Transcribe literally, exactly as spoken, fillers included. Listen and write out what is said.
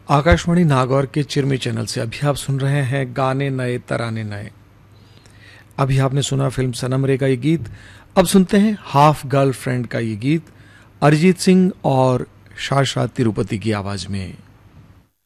आकाशवाणी नागौर के चिरमी चैनल से अभी आप सुन रहे हैं गाने नए तराने नए। अभी आपने सुना फिल्म सनम रे का ये गीत। अब सुनते हैं हाफ गर्लफ्रेंड का ये गीत अरिजीत सिंह और शाशा तिरुपति की आवाज में।